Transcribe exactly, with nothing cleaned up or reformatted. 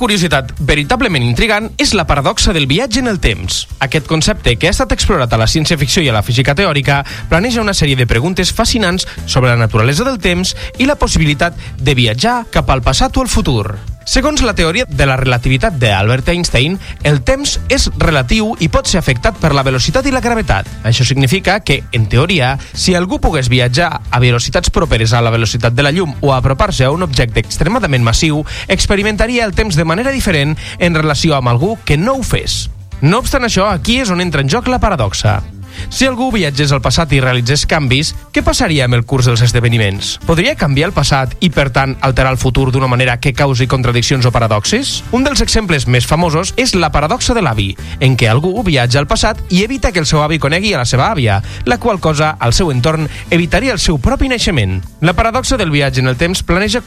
curiositat veritablement intrigant és la paradoxa del viatge en el temps. Aquest concepte, que ha estat explorat a la ciència-ficció i a la física teòrica, planeja una sèrie de preguntes fascinants sobre la naturalesa del temps i la possibilitat de viatjar cap al passat o al futur. Segons la teoria de la relativitat d'Albert Einstein, el temps és relatiu i pot ser afectat per la velocitat i la gravetat. Això significa que, en teoria, si algú pogués viatjar a velocitats properes a la velocitat de la llum o apropar-se a un objecte extremadament massiu, experimentaria el temps de manera diferent en relació amb algú que no ho fes. No obstant això, aquí és on entra en joc la paradoxa. Si algú viatgés al passat i realitzés canvis, què passaria amb el curs dels esdeveniments? Podria canviar el passat i, per tant, alterar el futur d'una manera que causi contradiccions o paradoxes? Un dels exemples més famosos és la paradoxa de l'avi, en què algú viatja al passat i evita que el seu avi conegui a la seva àvia, la qual cosa, al seu entorn, evitaria el seu propi naixement. La paradoxa del viatge en el temps planeja